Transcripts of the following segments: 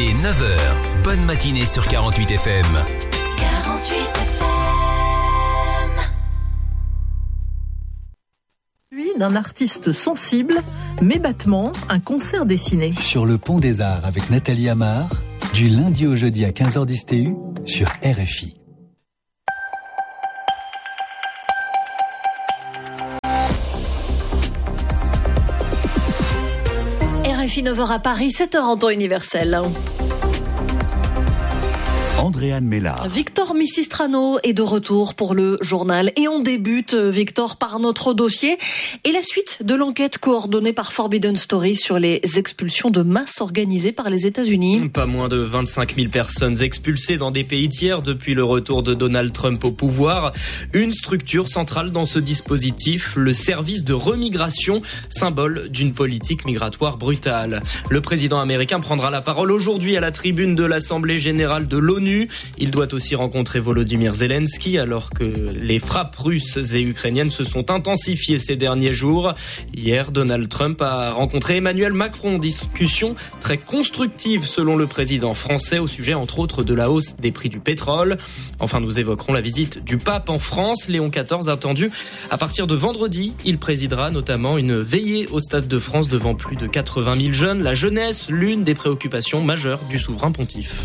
Il est 9h. Bonne matinée sur 48 FM. 48 FM. D'un artiste sensible, Mes Battements, un concert dessiné. Sur le Pont des Arts avec Nathalie Amar, du lundi au jeudi à 15h10 TU sur RFI. RFI 9h à Paris, 7h en temps universel. Andréane Mélard. Victor Missistrano est de retour pour le journal. Et on débute, Victor, par notre dossier et la suite de l'enquête coordonnée par Forbidden Stories sur les expulsions de masse organisées par les États-Unis. Pas moins de 25 000 personnes expulsées dans des pays tiers depuis le retour de Donald Trump au pouvoir. Une structure centrale dans ce dispositif, le service de remigration, symbole d'une politique migratoire brutale. Le président américain prendra la parole aujourd'hui à la tribune de l'Assemblée générale de l'ONU. Il doit aussi rencontrer Volodymyr Zelensky alors que les frappes russes et ukrainiennes se sont intensifiées ces derniers jours. Hier, Donald Trump a rencontré Emmanuel Macron. Discussion très constructive selon le président français au sujet entre autres de la hausse des prix du pétrole. Enfin, nous évoquerons la visite du pape en France. Léon XIV attendu à partir de vendredi. Il présidera notamment une veillée au Stade de France devant plus de 80 000 jeunes. La jeunesse, l'une des préoccupations majeures du souverain pontife.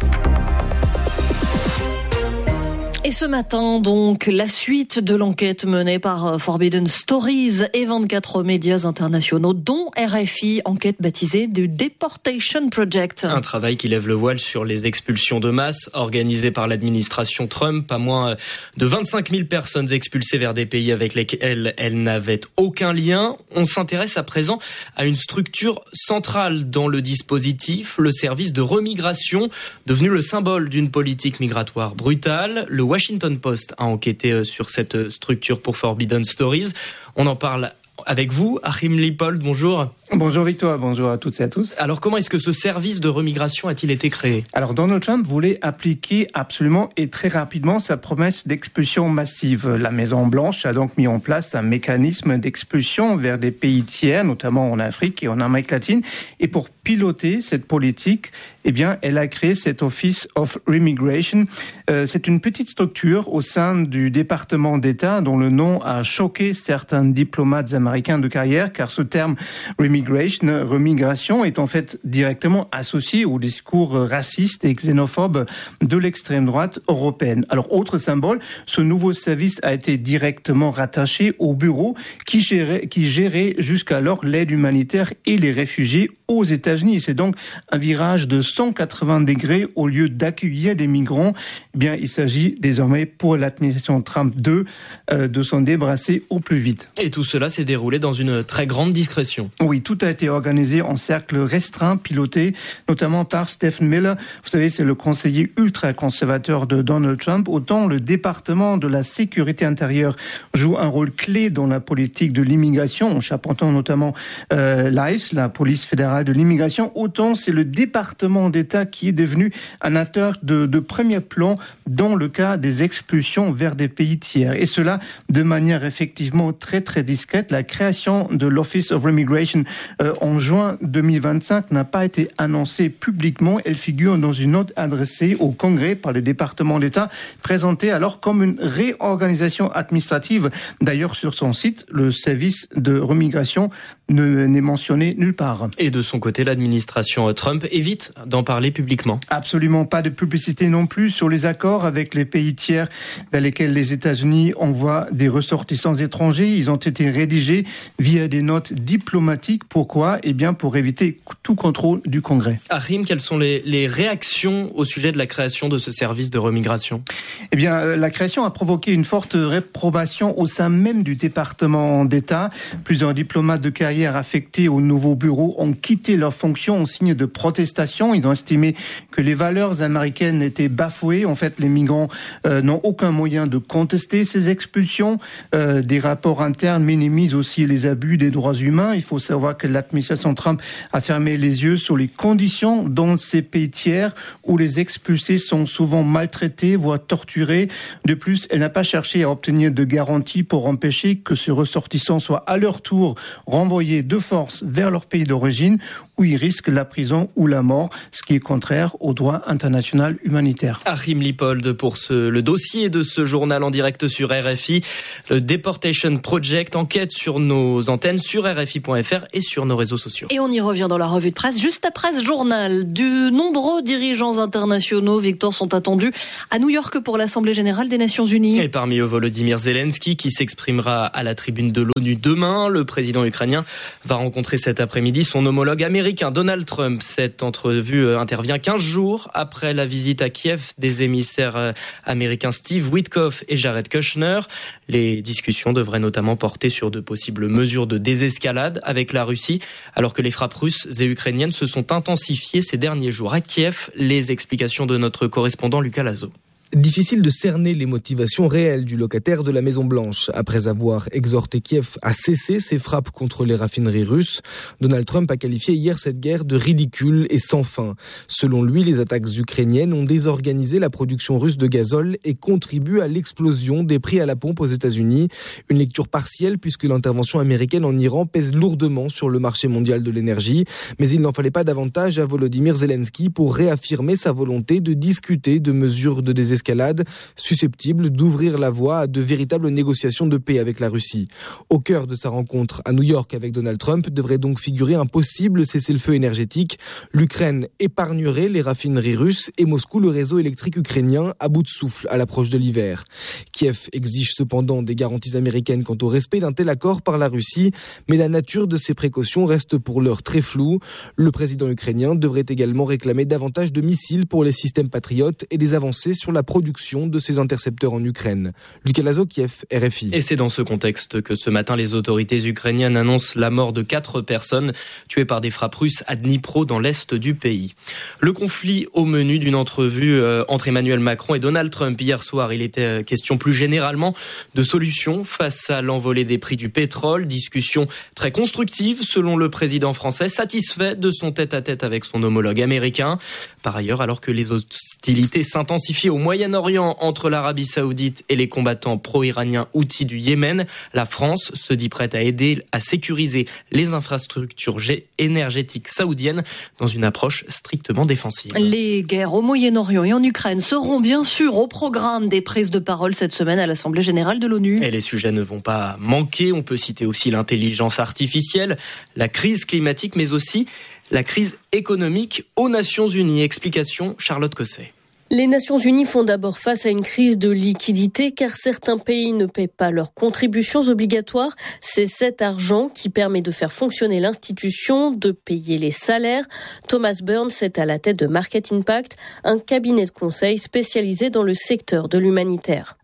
Et ce matin, donc, la suite de l'enquête menée par Forbidden Stories et 24 médias internationaux, dont RFI, enquête baptisée The Deportation Project. Un travail qui lève le voile sur les expulsions de masse organisées par l'administration Trump. Pas moins de 25 000 personnes expulsées vers des pays avec lesquels elles n'avaient aucun lien. On s'intéresse à présent à une structure centrale dans le dispositif, le service de remigration, devenu le symbole d'une politique migratoire brutale. Le Washington Post a enquêté sur cette structure pour Forbidden Stories. On en parle avec vous, Achim Lippold, bonjour. Bonjour Victor, bonjour à toutes et à tous. Alors comment est-ce que ce service de remigration a-t-il été créé ? Alors Donald Trump voulait appliquer absolument et très rapidement sa promesse d'expulsion massive. La Maison-Blanche a donc mis en place un mécanisme d'expulsion vers des pays tiers, notamment en Afrique et en Amérique latine. Et pour piloter cette politique, elle a créé cet Office of Remigration. C'est une petite structure au sein du département d'État dont le nom a choqué certains diplomates américains de carrière, car ce terme remigration est en fait directement associé au discours raciste et xénophobe de l'extrême droite européenne. Alors, autre symbole, ce nouveau service a été directement rattaché au bureau qui gérait jusqu'alors l'aide humanitaire et les réfugiés aux États-Unis. C'est donc un virage de 180 degrés. Au lieu d'accueillir des migrants, il s'agit désormais pour l'administration Trump 2 de s'en débarrasser au plus vite. Et tout cela s'est déroulé dans une très grande discrétion. Oui, tout a été organisé en cercle restreint, piloté notamment par Stephen Miller. Vous savez, c'est le conseiller ultra-conservateur de Donald Trump. Autant le département de la sécurité intérieure joue un rôle clé dans la politique de l'immigration, en chapeautant notamment l'ICE, la police fédérale de l'immigration, autant c'est le département d'État qui est devenu un acteur de premier plan dans le cas des expulsions vers des pays tiers. Et cela de manière effectivement très très discrète. La création de l'Office of Remigration en juin 2025 n'a pas été annoncée publiquement. Elle figure dans une note adressée au Congrès par le département d'État, présentée alors comme une réorganisation administrative. D'ailleurs, sur son site, le service de remigration n'est mentionné nulle part. Et de son côté, l'administration Trump évite d'en parler publiquement. Absolument pas de publicité non plus sur les accords avec les pays tiers vers lesquels les États-Unis envoient des ressortissants étrangers. Ils ont été rédigés via des notes diplomatiques. Pourquoi ? Pour éviter tout contrôle du Congrès. Achim, quelles sont les réactions au sujet de la création de ce service de remigration ? La création a provoqué une forte réprobation au sein même du département d'État. Plusieurs diplomates de carrière affectés au nouveau bureau ont quitté leurs fonctions en signe de protestation. Ils ont estimé que les valeurs américaines étaient bafouées. En fait, les migrants n'ont aucun moyen de contester ces expulsions. Des rapports internes minimisent aussi les abus des droits humains. Il faut savoir que l'administration Trump a fermé les yeux sur les conditions dans ces pays tiers où les expulsés sont souvent maltraités, voire torturés. De plus, elle n'a pas cherché à obtenir de garanties pour empêcher que ces ressortissants soient à leur tour renvoyés de force vers leur pays d'origine où il risque la prison ou la mort, ce qui est contraire au droit international humanitaire. Achim Lippold pour le dossier de ce journal en direct sur RFI. Le Deportation Project enquête sur nos antennes sur RFI.fr et sur nos réseaux sociaux. Et on y revient dans la revue de presse. Juste après ce journal, de nombreux dirigeants internationaux, Victor, sont attendus à New York pour l'Assemblée générale des Nations Unies. Et parmi eux, Volodymyr Zelensky qui s'exprimera à la tribune de l'ONU demain. Le président ukrainien va rencontrer cet après-midi son homologue américain Donald Trump. Cette entrevue intervient 15 jours après la visite à Kiev des émissaires américains Steve Witkoff et Jared Kushner. Les discussions devraient notamment porter sur de possibles mesures de désescalade avec la Russie, alors que les frappes russes et ukrainiennes se sont intensifiées ces derniers jours à Kiev. Les explications de notre correspondant Lucas Lazo. Difficile de cerner les motivations réelles du locataire de la Maison-Blanche. Après avoir exhorté Kiev à cesser ses frappes contre les raffineries russes, Donald Trump a qualifié hier cette guerre de ridicule et sans fin. Selon lui, les attaques ukrainiennes ont désorganisé la production russe de gazole et contribuent à l'explosion des prix à la pompe aux États-Unis. Une lecture partielle puisque l'intervention américaine en Iran pèse lourdement sur le marché mondial de l'énergie. Mais il n'en fallait pas davantage à Volodymyr Zelensky pour réaffirmer sa volonté de discuter de mesures de désescalade susceptibles d'ouvrir la voie à de véritables négociations de paix avec la Russie. Au cœur de sa rencontre à New York avec Donald Trump devrait donc figurer un possible cessez-le-feu énergétique. L'Ukraine épargnerait les raffineries russes et Moscou le réseau électrique ukrainien à bout de souffle à l'approche de l'hiver. Kiev exige cependant des garanties américaines quant au respect d'un tel accord par la Russie, mais la nature de ces précautions reste pour l'heure très floue. Le président ukrainien devrait également réclamer davantage de missiles pour les systèmes patriotes et des avancées sur la production de ces intercepteurs en Ukraine. Lucas Lazo, Kiev, RFI. Et c'est dans ce contexte que ce matin, les autorités ukrainiennes annoncent la mort de 4 personnes tuées par des frappes russes à Dnipro, dans l'est du pays. Le conflit au menu d'une entrevue entre Emmanuel Macron et Donald Trump. Hier soir, il était question plus généralement de solutions face à l'envolée des prix du pétrole. Discussion très constructive selon le président français, satisfait de son tête-à-tête avec son homologue américain. Par ailleurs, alors que les hostilités s'intensifient au Moyen-Orient entre l'Arabie Saoudite et les combattants pro-iraniens Houthis du Yémen, la France se dit prête à aider à sécuriser les infrastructures énergétiques saoudiennes dans une approche strictement défensive. Les guerres au Moyen-Orient et en Ukraine seront bien sûr au programme des prises de parole cette semaine à l'Assemblée générale de l'ONU. Et les sujets ne vont pas manquer. On peut citer aussi l'intelligence artificielle, la crise climatique, mais aussi la crise économique aux Nations Unies. Explication Charlotte Cosset. Les Nations Unies font d'abord face à une crise de liquidité car certains pays ne paient pas leurs contributions obligatoires. C'est cet argent qui permet de faire fonctionner l'institution, de payer les salaires. Thomas Burns est à la tête de Market Impact, un cabinet de conseil spécialisé dans le secteur de l'humanitaire.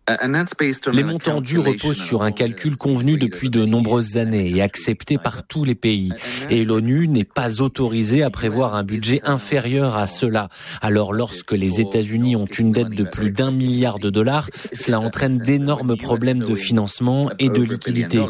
Les montants dus reposent sur un calcul convenu depuis de nombreuses années et accepté par tous les pays. Et l'ONU n'est pas autorisée à prévoir un budget inférieur à cela. Alors lorsque les États-Unis ont une dette de plus d'1 milliard de dollars, cela entraîne d'énormes problèmes de financement et de liquidité.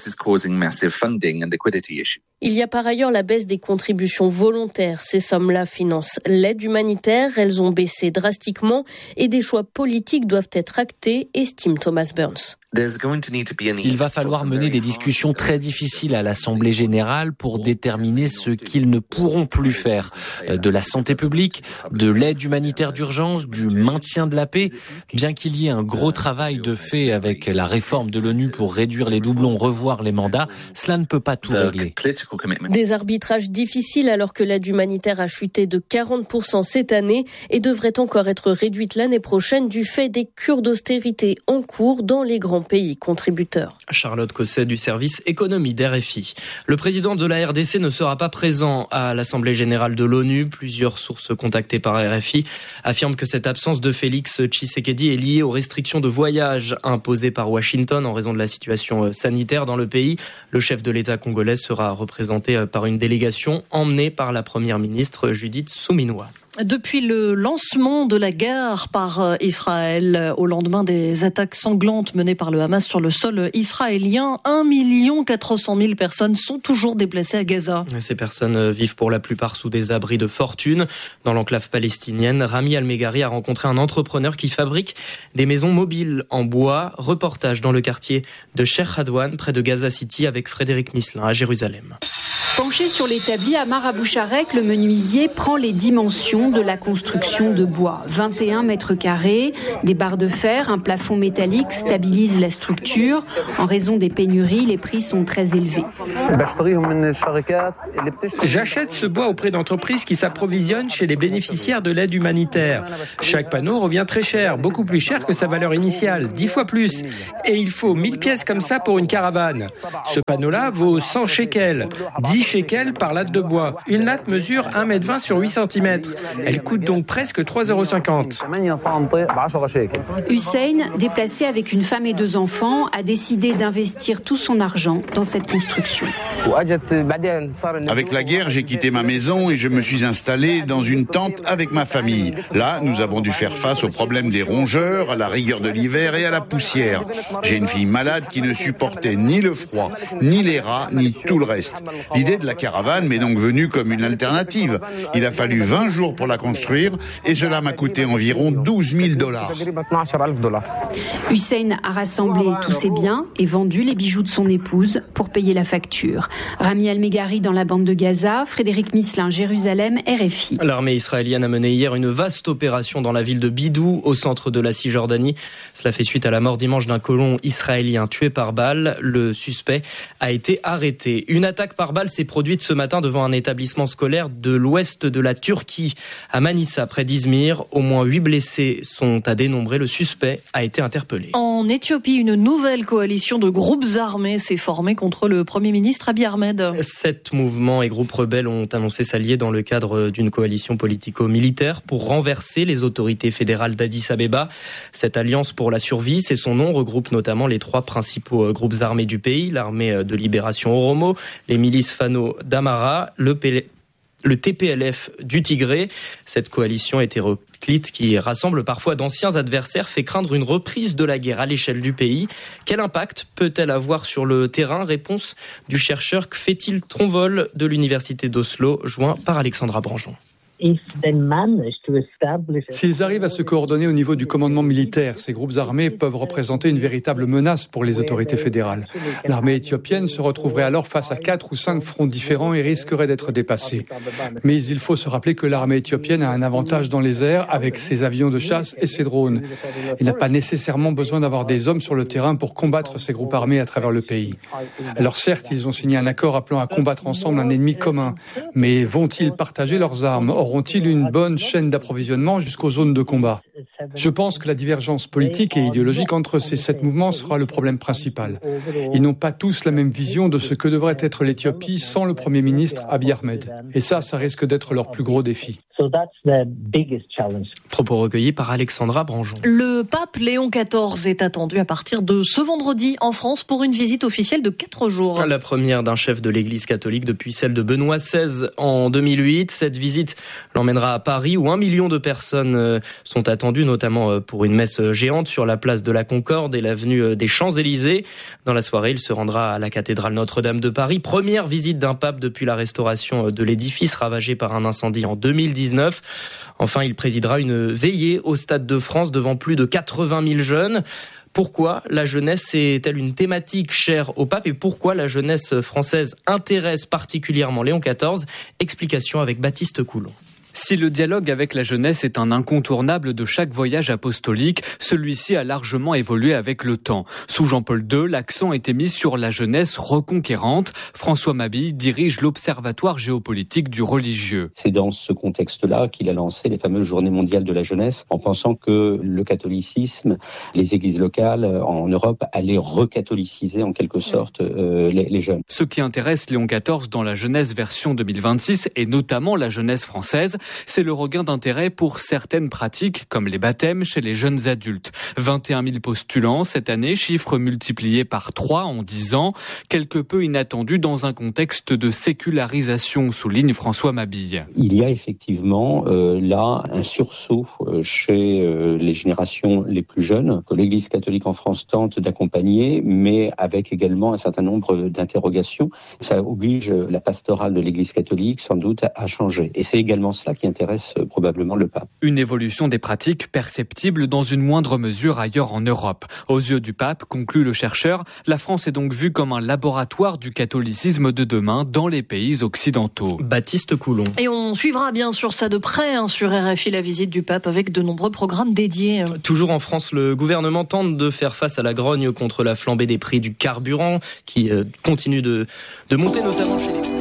Il y a par ailleurs la baisse des contributions volontaires. Ces sommes-là financent l'aide humanitaire. Elles ont baissé drastiquement et des choix politiques doivent être actés, estime Thomas Burns. Il va falloir mener des discussions très difficiles à l'Assemblée générale pour déterminer ce qu'ils ne pourront plus faire. De la santé publique, de l'aide humanitaire d'urgence, du maintien de la paix. Bien qu'il y ait un gros travail de fait avec la réforme de l'ONU pour réduire les doublons, revoir les mandats, cela ne peut pas tout régler. Des arbitrages difficiles alors que l'aide humanitaire a chuté de 40% cette année et devrait encore être réduite l'année prochaine du fait des cures d'austérité en cours dans les grands pays contributeurs. Charlotte Cosset du service économie d'RFI. Le président de la RDC ne sera pas présent à l'Assemblée générale de l'ONU. Plusieurs sources contactées par RFI affirment que cette absence de Félix Tshisekedi est liée aux restrictions de voyage imposées par Washington en raison de la situation sanitaire dans le pays. Le chef de l'État congolais sera représenté par une délégation emmenée par la première ministre Judith Suminwa. Depuis le lancement de la guerre par Israël au lendemain des attaques sanglantes menées par le le Hamas sur le sol israélien. 1 400 000 personnes sont toujours déplacées à Gaza. Ces personnes vivent pour la plupart sous des abris de fortune. Dans l'enclave palestinienne, Rami Al-Meghari a rencontré un entrepreneur qui fabrique des maisons mobiles en bois. Reportage dans le quartier de Sheikh Radwan, près de Gaza City, avec Frédéric Misselin à Jérusalem. Penché sur l'établi Amar Aboucharek, le menuisier prend les dimensions de la construction de bois. 21 mètres carrés, des barres de fer, un plafond métallique stabilisent la structure. En raison des pénuries, les prix sont très élevés. J'achète ce bois auprès d'entreprises qui s'approvisionnent chez les bénéficiaires de l'aide humanitaire. Chaque panneau revient très cher, beaucoup plus cher que sa valeur initiale, 10 fois plus. Et il faut 1000 pièces comme ça pour une caravane. Ce panneau-là vaut 100 shekels, 10 shekels par latte de bois. Une latte mesure 1,20 m sur 8 cm. Elle coûte donc presque 3,50 €. Hussein, déplacé avec une femme et 2 enfants, a décidé d'investir tout son argent dans cette construction. Avec la guerre, j'ai quitté ma maison et je me suis installé dans une tente avec ma famille. Là, nous avons dû faire face au problème des rongeurs, à la rigueur de l'hiver et à la poussière. J'ai une fille malade qui ne supportait ni le froid, ni les rats, ni tout le reste. L'idée de la caravane m'est donc venue comme une alternative. Il a fallu 20 jours pour la construire et cela m'a coûté environ 12 000 $. Hussein a rassemblé tous ses biens et vendu les bijoux de son épouse pour payer la facture. Rami Al-Meghari dans la bande de Gaza, Frédéric Misselin, Jérusalem, RFI. L'armée israélienne a mené hier une vaste opération dans la ville de Bidou, au centre de la Cisjordanie. Cela fait suite à la mort dimanche d'un colon israélien tué par balle. Le suspect a été arrêté. Une attaque par balle s'est produite ce matin devant un établissement scolaire de l'ouest de la Turquie, à Manisa, près d'Izmir. Au moins 8 blessés sont à dénombrer. Le suspect a été interpellé. En Éthiopie, une nouvelle coalition de groupes armés s'est formée contre le Premier ministre Abiy Ahmed. 7 mouvements et groupes rebelles ont annoncé s'allier dans le cadre d'une coalition politico-militaire pour renverser les autorités fédérales d'Addis Abeba. Cette alliance pour la survie, c'est son nom, regroupe notamment les 3 principaux groupes armés du pays, l'armée de libération Oromo, les milices Fano d'Amara, le TPLF du Tigré. Cette coalition hétéroclite qui rassemble parfois d'anciens adversaires fait craindre une reprise de la guerre à l'échelle du pays. Quel impact peut-elle avoir sur le terrain ? Réponse du chercheur Kfetil Tronvol de l'université d'Oslo, joint par Alexandra Branjon. S'ils arrivent à se coordonner au niveau du commandement militaire, ces groupes armés peuvent représenter une véritable menace pour les autorités fédérales. L'armée éthiopienne se retrouverait alors face à 4 ou 5 fronts différents et risquerait d'être dépassée. Mais il faut se rappeler que l'armée éthiopienne a un avantage dans les airs avec ses avions de chasse et ses drones. Il n'a pas nécessairement besoin d'avoir des hommes sur le terrain pour combattre ces groupes armés à travers le pays. Alors certes, ils ont signé un accord appelant à combattre ensemble un ennemi commun, mais vont-ils partager leurs armes ? Auront-ils une bonne chaîne d'approvisionnement jusqu'aux zones de combat ? Je pense que la divergence politique et idéologique entre ces 7 mouvements sera le problème principal. Ils n'ont pas tous la même vision de ce que devrait être l'Éthiopie sans le Premier ministre Abiy Ahmed. Et ça risque d'être leur plus gros défi. Propos recueillis par Alexandra Branjon. Le pape Léon XIV est attendu à partir de ce vendredi en France pour une visite officielle de 4 jours. La première d'un chef de l'Église catholique depuis celle de Benoît XVI en 2008. Cette visite l'emmènera à Paris où 1 million de personnes sont attendues, notamment pour une messe géante sur la place de la Concorde et l'avenue des Champs-Élysées. Dans la soirée, il se rendra à la cathédrale Notre-Dame de Paris. Première visite d'un pape depuis la restauration de l'édifice ravagé par un incendie en 2019. Enfin, il présidera une veillée au Stade de France devant plus de 80 000 jeunes. Pourquoi la jeunesse est-elle une thématique chère au pape et pourquoi la jeunesse française intéresse particulièrement Léon XIV ? Explication avec Baptiste Coulon. Si le dialogue avec la jeunesse est un incontournable de chaque voyage apostolique, celui-ci a largement évolué avec le temps. Sous Jean-Paul II, l'accent était mis sur la jeunesse reconquérante. François Mabille dirige l'Observatoire géopolitique du religieux. C'est dans ce contexte-là qu'il a lancé les fameuses Journées mondiales de la jeunesse, en pensant que le catholicisme, les églises locales en Europe allaient recatholiciser en quelque sorte les jeunes. Ce qui intéresse Léon XIV dans la jeunesse version 2026 et notamment la jeunesse française, c'est le regain d'intérêt pour certaines pratiques, comme les baptêmes chez les jeunes adultes. 21 000 postulants cette année, chiffre multiplié par 3 en 10 ans, quelque peu inattendu dans un contexte de sécularisation, souligne François Mabille. Il y a effectivement là un sursaut chez les générations les plus jeunes, que l'Église catholique en France tente d'accompagner, mais avec également un certain nombre d'interrogations. Ça oblige la pastorale de l'Église catholique sans doute à changer. Et c'est également cela qui intéresse probablement le pape. Une évolution des pratiques perceptible dans une moindre mesure ailleurs en Europe. Aux yeux du pape, conclut le chercheur, la France est donc vue comme un laboratoire du catholicisme de demain dans les pays occidentaux. Baptiste Coulon. Et on suivra bien sûr ça de près sur RFI, la visite du pape avec de nombreux programmes dédiés. Toujours en France, le gouvernement tente de faire face à la grogne contre la flambée des prix du carburant qui continue de monter, notamment chez les...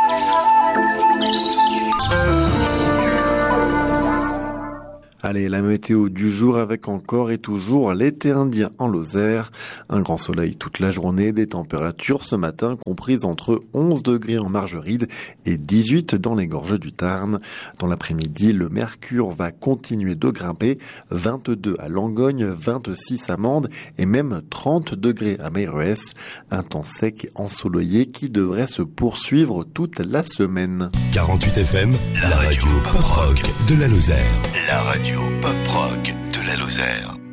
Allez, la météo du jour avec encore et toujours l'été indien en Lozère. Un grand soleil toute la journée, des températures ce matin comprises entre 11 degrés en Margeride et 18 dans les gorges du Tarn. Dans l'après-midi, le mercure va continuer de grimper, 22 à Langogne, 26 à Mende et même 30 degrés à Meyrues. Un temps sec ensoleillé qui devrait se poursuivre toute la semaine. 48 FM, la radio pop rock de la Lozère. La radio pop rock de la Lozère.